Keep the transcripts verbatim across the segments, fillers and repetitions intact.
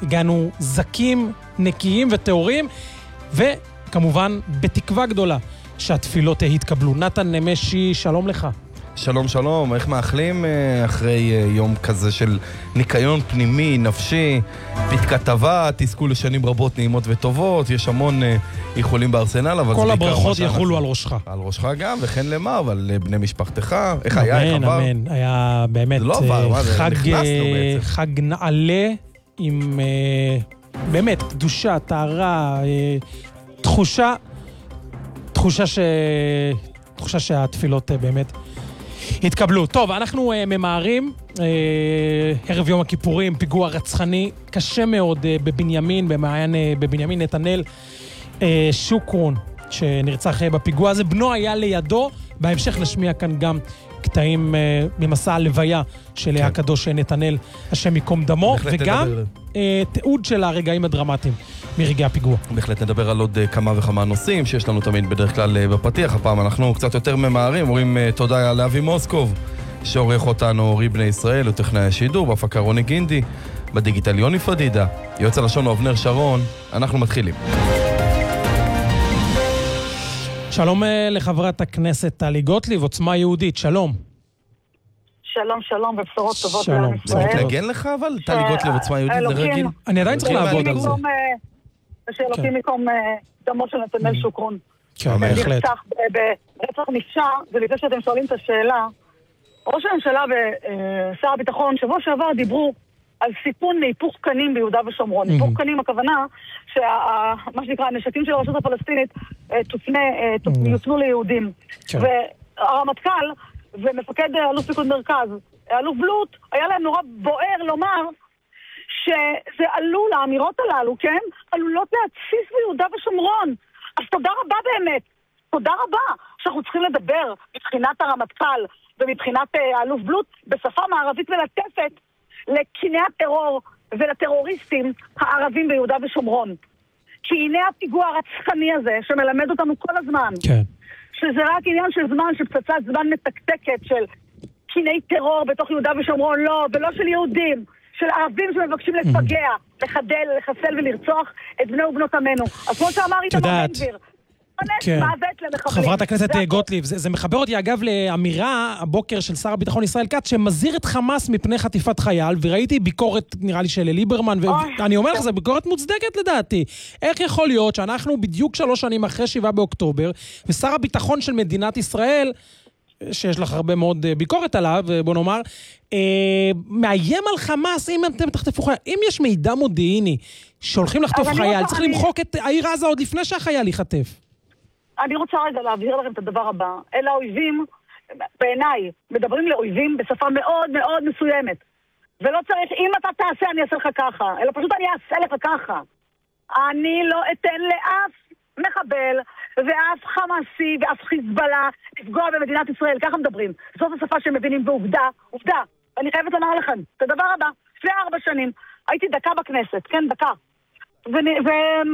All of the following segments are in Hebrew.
הגענו זקים, נקיים וטהורים, וכמובן בתקווה גדולה שהתפילות יתקבלו. נתן נמשי, שלום לך. שלום שלום, איך מאחלים אחרי יום כזה של ניקיון פנימי, נפשי, בכתבה, תזכו לשנים רבות נעימות וטובות, יש המון איחולים בארסנל, אבל כל הברכות יחולו על ראשך. על ראשך גם, וכן למה, אבל בני משפחתך, איך היה, איך עבר? אמן, אמן, היה באמת חג נעלה עם באמת קדושה, טהרה, תחושה, תחושה ש... תחושה שהתפילות באמת התקבלו. טוב, אנחנו uh, ממהרים, uh, ערב יום הכיפורים, פיגוע רצחני, קשה מאוד uh, בבנימין, במעיין, uh, בבנימין נתנאל, uh, שוקרון, שנרצח uh, בפיגוע הזה. בנו היה לידו, בהמשך נשמיע כאן גם קטעים uh, ממסע הלוויה של כן. הקדוש נתנאל, השם יקום דמו, וגם uh, תיעוד של הרגעים הדרמטיים מרגעי הפיגוע. בהחלט נדבר על עוד כמה וכמה נושאים שיש לנו תמיד בדרך כלל בפתיח. הפעם אנחנו קצת יותר ממהרים, אומרים תודה לאבי מוסקוב שעורך אותנו, אורי בני ישראל, וטכנאי השידור, בהפקה רוני גינדי, בדיגיטל יוני פדידה, יועץ הלשון אבנר שרון. אנחנו מתחילים. שלום לחברת הכנסת טלי גוטליב, עוצמה יהודית, שלום. שלום, שלום, ובשורות טובות לעם ישראל. זה מתנגן לך, אבל טלי גוטליב, עוצמה יהודית, זה רגיל. אני עדיין צריך לעבוד על זה. שאלוקים מקום דמו של נתנאל שוקרון. כן, בהחלט. ברצח נפשע, ולפני שאתם שואלים את השאלה, ראש הממשלה ושר הביטחון שבוע שעבר דיברו על סיפון מהיפוך קנים ביהודה ושומרון. היפוך קנים, הכוונה שמה שנקרא, הנשקים של הרשות הפלסטינית יותנו ליהודים. והרמטכ"ל ומפקד אלוף פיקוד מרכז, אלוף בלוט, היה להם נורא בוער לומר שזה עלול, האמירות הללו, כן? עלולות להתסיס ביהודה ושומרון. אז תודה רבה באמת. תודה רבה שאנחנו צריכים לדבר מבחינת הרמטכ"ל ומבחינת האלוף בלוט בשפה מערבית מלטפת לקיני הטרור ולטרוריסטים הערבים ביהודה ושומרון. כי הנה הפיגוע הרצחני הזה שמלמד אותנו כל הזמן. כן. שזה רק עניין של זמן, של פצצת זמן מתקתקת של קיני טרור בתוך יהודה ושומרון, לא, ולא של יהודים. של ערבים שמבקשים לפגע, לחדל, לחסל ולרצוח את בני ובנות עמנו. אז כמו שאמר איתמר בן גביר, חברת הכנסת גוטליב, זה מחבר אותי אגב לאמירה הבוקר של שר הביטחון ישראל כץ, שמזהיר את חמאס מפני חטיפת חייל, וראיתי ביקורת נראה לי של ליברמן, ואני אומר לך, זה ביקורת מוצדקת לדעתי. איך יכול להיות שאנחנו בדיוק שלוש שנים אחרי שבעה באוקטובר, ושר הביטחון של מדינת ישראל, שיש לך הרבה מאוד ביקורת עליו, בוא נאמר, אה, מאיים על חמאס אם אתם תחטפו חייל. אם יש מידע מודיעיני שהולכים לחטוף חייל, צריך למחוק את העיר עזה עוד לפני שהחייל ייחטף. אני רוצה רגע להבהיר לכם את הדבר הבא. אלה האויבים, בעיניי, מדברים לאויבים בשפה מאוד מאוד מסוימת. ולא צריך, אם אתה תעשה, אני אעשה לך ככה. אלא פשוט אני אעשה לך ככה. אני לא אתן לאף מחבל ואף חמאסי ואף חיזבאללה לפגוע במדינת ישראל. ככה מדברים. זאת השפה שהם מבינים בעובדה. עובדה. ואני חייבת לומר לכם את הדבר הבא. לפני ארבע שנים הייתי דקה בכנסת. כן, דקה. ו... ו...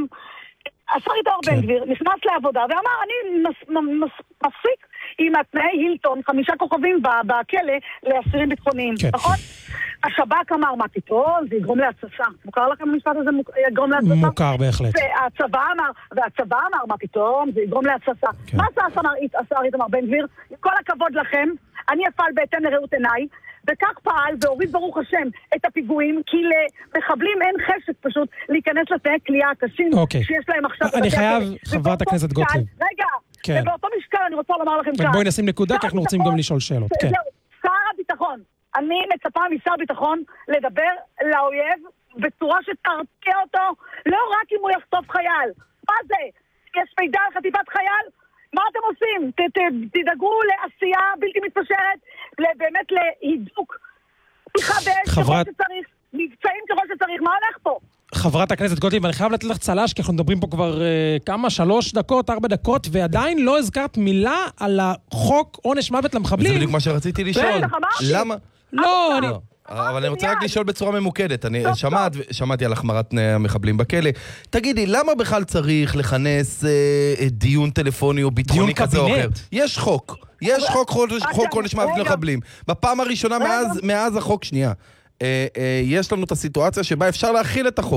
השר איתמר בן גביר נכנס לעבודה ואמר, אני מפסיק עם התנאי הילטון, חמישה כוכבים בכלא לאסירים ביטחוניים, נכון? השב"כ אמר, מה פתאום? זה יגרום להצפה. מוכר לכם המשפט הזה יגרום להצפה? מוכר בהחלט. והצבא אמר, והצבא אמר, מה פתאום? זה יגרום להצפה. מה עשה השר איתמר בן גביר? כל הכבוד לכם, אני אפעל בהתאם לראות עיניי, וכך פעל והוריד ברוך השם את הפיגועים, כי למחבלים אין חשק פשוט להיכנס לתנאי כליאה הקשים שיש להם עכשיו. אני חייב, חברת הכנסת גוטליב. רגע, ובאותו משקל אני רוצה לומר לכם כאן. בואי נשים נקודה, כי אנחנו רוצים גם לשאול שאלות. שר הביטחון, אני מצפה משר הביטחון לדבר לאויב בצורה שתרתיע אותו, לא רק אם הוא יחטוף חייל. מה זה? יש מידע על חטיפת חייל? מה אתם עושים? תדאגו לעשייה בלתי מתפשרת, באמת להידוק, פתיחה באש ככל שצריך, מבצעים ככל שצריך, מה הולך פה? חברת הכנסת גוטליב, אני חייב לתת לך צלש, כי אנחנו מדברים פה כבר uh, כמה, שלוש דקות, ארבע דקות, ועדיין לא הזכרת מילה על החוק עונש מוות למחבלים. זה בדיוק מה שרציתי לשאול. למה? לא, אני... אבל אני רוצה רק לשאול בצורה ממוקדת. אני שמעתי על החמרת המחבלים בכלא. תגידי, למה בכלל צריך לכנס דיון טלפוני או ביטחוני כזה או אחר? יש חוק. יש חוק עונש מוות למחבלים. בפעם הראשונה מאז החוק, שנייה, יש לנו את הסיטואציה שבה אפשר להכיל את החוק.